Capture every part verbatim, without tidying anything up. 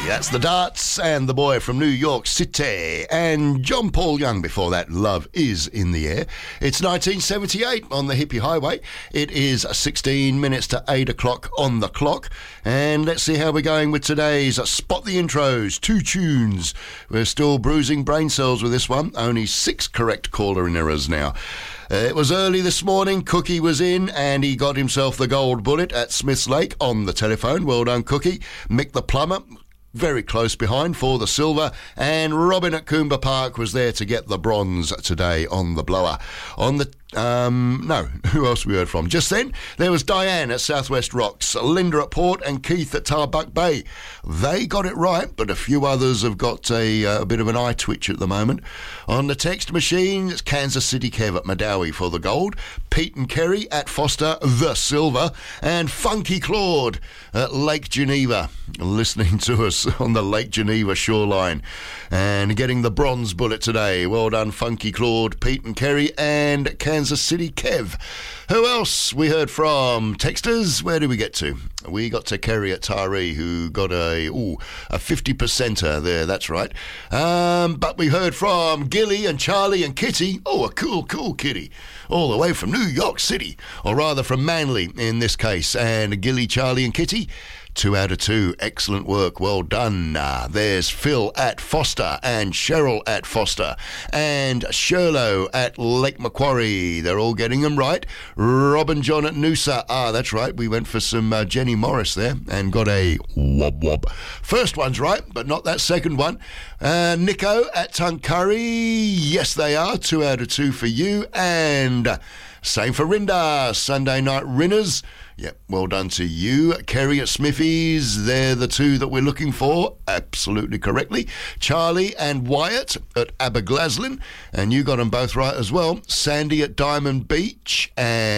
That's the Darts and the boy from New York City. And John Paul Young before that, Love Is in the Air. It's nineteen seventy-eight on the Hippie Highway. It is sixteen minutes to eight o'clock on the clock. And let's see how we're going with today's Spot the Intros. Two tunes. We're still bruising brain cells with this one. Only six correct caller in errors now. Uh, it was early this morning. Cookie was in and he got himself the gold bullet at Smiths Lake on the telephone. Well done, Cookie. Mick the plumber, very close behind for the silver, and Robin at Coomber Park was there to get the bronze today on the blower. On the Um, no, who else we heard from? Just then, there was Diane at Southwest Rocks, Linda at Port, and Keith at Tarbuck Bay. They got it right, but a few others have got a, uh, a bit of an eye twitch at the moment. On the text machine, it's Kansas City Kev at Madawi for the gold, Pete and Kerry at Foster, the silver, and Funky Claude at Lake Geneva, listening to us on the Lake Geneva shoreline, and getting the bronze bullet today. Well done, Funky Claude, Pete and Kerry, and Kansas Kansas City Kev. Who else we heard from? Texters, where did we get to? We got to Kerry at Taree, who got a ooh, a fifty percenter there, that's right. Um, but we heard from Gilly and Charlie and Kitty. Oh, a cool, cool Kitty. All the way from New York City, or rather from Manly in this case. And Gilly, Charlie and Kitty, two out of two. Excellent work. Well done. Uh, there's Phil at Foster and Cheryl at Foster and Sherlow at Lake Macquarie. They're all getting them right. Robin John at Noosa. Ah, that's right. We went for some uh, Jenny Morris there and got a wob wob. First one's right, but not that second one. Uh, Nico at Tuncurry. Yes, they are. Two out of two for you. And uh, same for Rinda. Sunday night Rinners. Yep, well done to you. Kerry at Smithies, they're the two that we're looking for, absolutely correctly. Charlie and Wyatt at Aberglaslyn, and you got them both right as well. Sandy at Diamond Beach,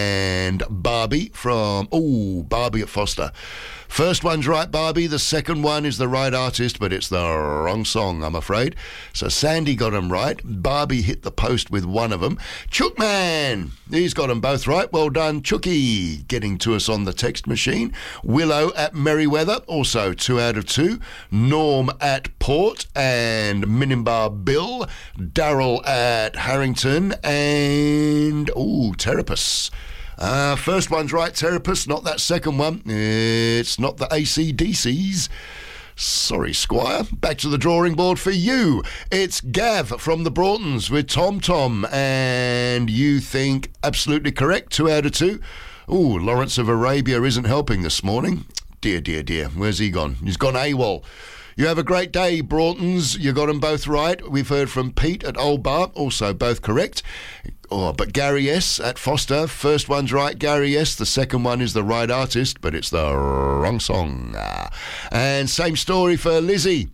and Barbie from, oh, Barbie at Foster. First one's right, Barbie. The second one is the right artist, but it's the wrong song, I'm afraid. So Sandy got them right. Barbie hit the post with one of them. Chookman, he's got them both right. Well done, Chookie, getting to us on the text machine. Willow at Merriweather, also two out of two. Norm at Port, and Minimbar Bill. Darryl at Harrington, and, ooh, Terapus. Uh, first one's right, Terapus, not that second one. It's not the A C D Cs. Sorry, Squire. Back to the drawing board for you. It's Gav from the Broughtons with Tom Tom, and you think absolutely correct, two out of two. Ooh, Lawrence of Arabia isn't helping this morning. Dear, dear, dear. Where's he gone? He's gone AWOL. You have a great day, Broughtons. You got them both right. We've heard from Pete at Old Bar, also both correct. Oh, but Gary S. at Foster, first one's right, Gary S. The second one is the right artist, but it's the wrong song. And same story for Lizzie.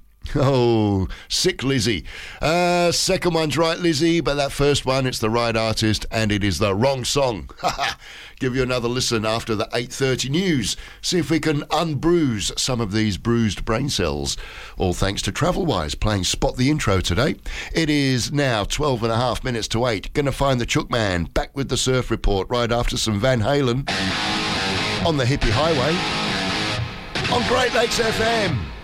Oh, sick Lizzie. Uh, second one's right, Lizzie, but that first one, it's the right artist, and it is the wrong song. Give you another listen after the eight thirty news. See if we can unbruise some of these bruised brain cells. All thanks to Travelwise, playing Spot the Intro today. It is now twelve and a half minutes to eight. Gonna find the Chookman. Back with the Surf Report right after some Van Halen on the Hippie Highway on Great Lakes F M.